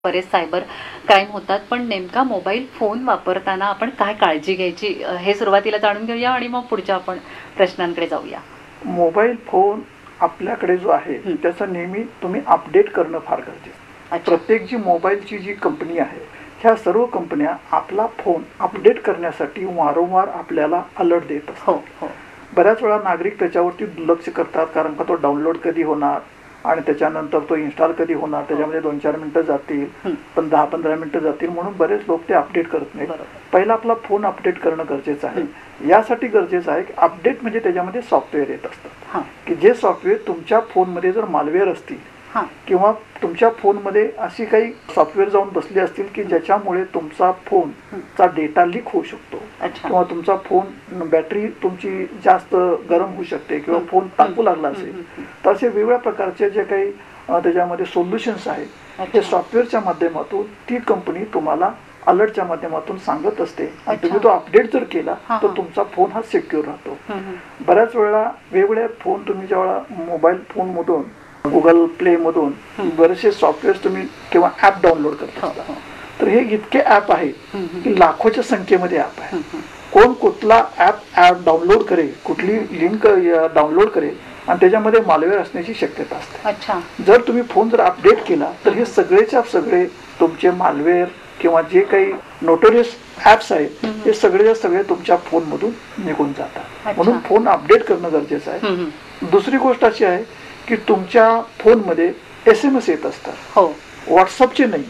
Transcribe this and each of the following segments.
बरेच cyber crime होतात, पण नेमका मोबाईल फोन वापरताना आपण काय काळजी घ्यायची हे सुरुवातीला जाणून घेऊया आणि मग पुढच्या आपण प्रश्नांकडे जाऊया. मोबाईल फोन आपल्याकडे जो आहे त्याचा नेहमी तुम्ही अपडेट करणं फार गरजेचं. प्रत्येक जी मोबाईलची जी कंपनी आहे ह्या सर्व कंपन्या आपला फोन अपडेट करण्यासाठी वारंवार आपल्याला अलर्ट देत असतात. बऱ्याच वेळा नागरिक त्याच्यावरती दुर्लक्ष करतात, कारण का तो डाउनलोड कधी होणार आणि त्याच्यानंतर तो इन्स्टॉल कधी होणार, त्याच्यामध्ये 2-4 मिनिटं जातील, पण 10-15 मिनिटं जातील, म्हणून बरेच लोक ते अपडेट करत नाहीत. पहिला आपला फोन अपडेट करणं गरजेचं आहे. यासाठी गरजेचं आहे की अपडेट म्हणजे त्याच्यामध्ये सॉफ्टवेअर येत असतात की जे सॉफ्टवेअर तुमच्या फोनमध्ये जर मालवेअर असतील किंवा तुमच्या फोनमध्ये अशी काही सॉफ्टवेअर जाऊन बसले असतील की ज्याच्यामुळे तुमचा फोनचा डेटा लीक होऊ शकतो किंवा तुमचा फोन बॅटरी तुमची जास्त गरम होऊ शकते किंवा फोन तापू लागला असेल, तर असे वेगवेगळ्या प्रकारचे जे काही त्याच्यामध्ये सोल्युशन्स आहेत हे सॉफ्टवेअरच्या माध्यमातून ती कंपनी तुम्हाला अलर्टच्या माध्यमातून सांगत असते आणि तुम्ही तो अपडेट जर केला तर तुमचा फोन हा सिक्युअर राहतो. बऱ्याच वेळा वेगवेगळे फोन तुम्ही जेव्हा मोबाईल फोन मधून गुगल प्ले मधून बरेचसे सॉफ्टवेअर तुम्ही किंवा ऍप डाउनलोड करता, तर हे इतके ऍप आहेत की लाखोच्या संख्येमध्ये ऍप आहे. कोण कुठला ऍप डाउनलोड करेल, कुठली लिंक डाउनलोड करेल आणि त्याच्यामध्ये मालवेअर असण्याची शक्यता असते. जर तुम्ही फोन जर अपडेट केला तर हे सगळेच्या सगळे तुमचे मालवेअर किंवा जे काही नोटोरियस ऍप्स आहेत हे सगळेच्या सगळे तुमच्या फोन मधून निघून जातात. म्हणून फोन अपडेट करणं गरजेचं आहे. दुसरी गोष्ट अशी आहे की तुमच्या फोनमध्ये SMS येत असतात, व्हॉट्सअपचे नाही,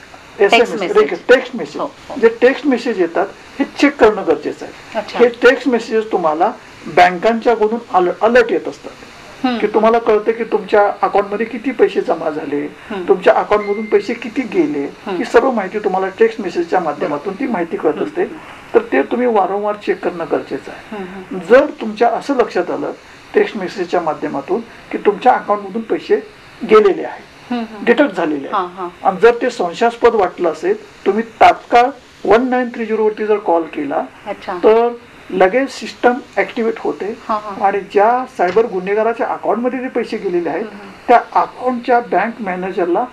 टेक्स्ट मेसेज. जे टेक्स्ट मेसेज येतात हे चेक करणं गरजेचं आहे. हे टेक्स्ट मेसेजेस तुम्हाला बँकांच्याकडून अलर्ट येत असतात की तुम्हाला कळतं की तुमच्या अकाउंटमध्ये किती पैसे जमा झाले, तुमच्या अकाउंट मधून पैसे किती गेले, ही सर्व माहिती तुम्हाला टेक्स्ट मेसेजच्या माध्यमातून ती माहिती कळत असते. तर ते तुम्ही वारंवार चेक करणं गरजेचं आहे. जर तुमच्या असं लक्षात आलं टेक्स्ट मेसेजच्या माध्यमातून की तुमच्या अकाउंट मधून पैसे गेलेले आहेत, डिटेक्ट झालेले आहेत, आणि जर ते संशयास्पद वाटलं असेल, तुम्ही तात्काळ 1930 वरती जर कॉल केला तर लगेच सिस्टम ऍक्टिव्हेट होते आणि ज्या सायबर गुन्हेगाराच्या अकाउंट मध्ये जे पैसे गेलेले आहेत त्या अकाउंटच्या बँक मॅनेजरला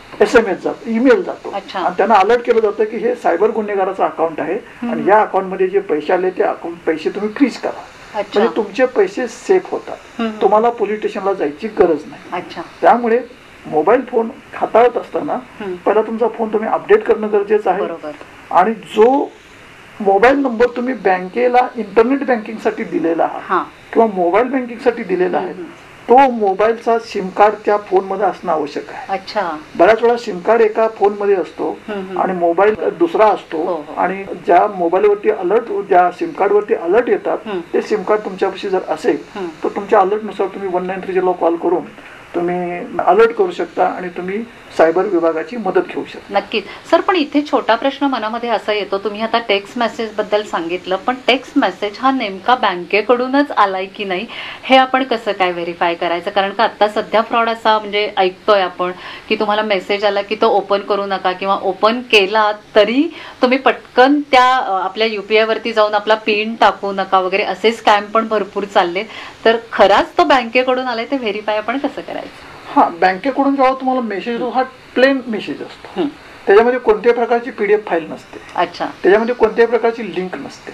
SMS जातो, ईमेल जातो आणि त्यांना अलर्ट केलं जातं की हे सायबर गुन्हेगाराचं अकाउंट आहे आणि या अकाउंट मध्ये जे पैसे आले ते पैसे तुम्ही फ्रीज करा. म्हणजे तुमचे पैसे सेफ होतात, तुम्हाला पोलीस स्टेशनला जायची गरज नाही. त्यामुळे मोबाईल फोन हाताळत असताना पहिला तुमचा फोन तुम्ही अपडेट करणं गरजेचं आहे. आणि जो मोबाईल नंबर तुम्ही बँकेला इंटरनेट बँकिंग साठी दिलेला आहात किंवा मोबाईल बँकिंग साठी दिलेला आहे तो मोबाईलचा सिम कार्ड त्या फोन मध्ये असणं आवश्यक आहे. बऱ्याच वेळा सिम कार्ड एका फोन मध्ये असतो आणि मोबाईल दुसरा असतो आणि ज्या मोबाईल वरती अलर्ट, ज्या सिम कार्ड वरती अलर्ट येतात ते सिम कार्ड तुमच्यापाशी जर असेल तर तुमच्या अलर्ट नुसार तुम्ही 1930 ला कॉल करून तुम्ही अलर्ट करू शकता आणि तुम्ही सायबर विभागाची मदत घेऊ शकता. नक्कीच सर, पण इथे छोटा प्रश्न मनामध्ये असा येतो, तुम्ही आता टेक्स्ट मेसेज बद्दल सांगितलं, पण टेक्स्ट मेसेज हा नेमका बँकेकडूनच आलाय की नाही हे आपण कसं काय व्हेरीफाय करायचं? कारण का आता सध्या फ्रॉड असा म्हणजे ऐकतोय आपण की तुम्हाला मेसेज आला की तो ओपन करू नका किंवा ओपन केला तरी तुम्ही पटकन त्या आपल्या UPI वरती जाऊन आपला पिन टाकू नका वगैरे असे स्कॅम पण भरपूर चालले. तर खराच तो बँकेकडून आलाय ते व्हेरीफाय आपण कसं करायचं? बँकेकडून जेव्हा तुम्हाला मेसेज येतो हा प्लेन मेसेज असतो, त्याच्यामध्ये कोणत्याही प्रकारची PDF फाईल नसते, त्याच्यामध्ये कोणत्याही प्रकारची लिंक नसते.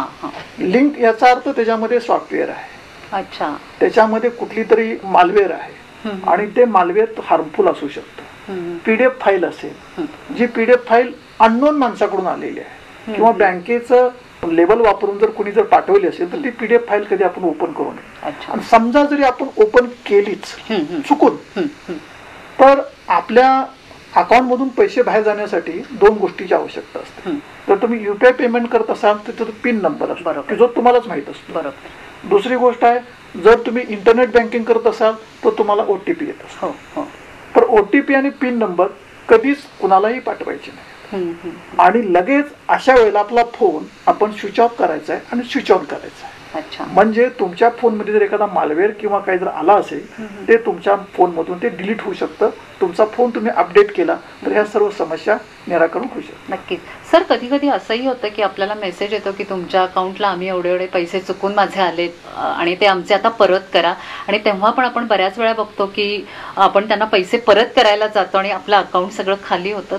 लिंक याचा अर्थ त्याच्यामध्ये सॉफ्टवेअर आहे, त्याच्यामध्ये कुठली तरी मालवेअर आहे आणि ते मालवेअर हार्मफुल असू शकतं. PDF फाईल असेल, जी PDF फाईल अननोन माणसाकडून आलेली आहे किंवा बँकेचं लेबल वापरून जर कोणी जर पाठवली असेल तर ती PDF फाईल कधी आपण ओपन करू नये. आणि समजा जरी आपण ओपन केलीच चुकून, तर आपल्या अकाउंट मधून पैसे बाहेर जाण्यासाठी 2 गोष्टीची आवश्यकता असते. जर तुम्ही UPI पेमेंट करत असाल तर तो पिन नंबर असतो जो तुम्हालाच माहित असतो. दुसरी गोष्ट आहे, जर तुम्ही इंटरनेट बँकिंग करत असाल तर तुम्हाला OTP येत असतो. तर OTP आणि पिन नंबर कधीच कुणालाही पाठवायचे नाही. आणि लगेच अशा वेळेला आपला फोन आपण स्विच ऑफ करायचा आहे आणि स्विच ऑन करायचा आहे. अच्छा. म्हणजे तुमच्या फोनमध्ये जर एखादा मालवेअर किंवा काही जर आला असेल ते तुमच्या फोनमधून ते डिलीट होऊ शकतं. तुमचा फोन तुम्ही अपडेट केला तर ह्या सर्व समस्या निराकरण होऊ शकतात. नक्कीच. सर, कधी कधी असंही होतं की आपल्याला मेसेज येतो की तुमच्या अकाउंटला आम्ही एवढे एवढे पैसे चुकून माझे आलेत आणि ते आमचे आता परत करा, आणि तेव्हा पण आपण बऱ्याच वेळा बघतो की आपण त्यांना पैसे परत करायला जातो आणि आपलं अकाउंट सगळं खाली होतं.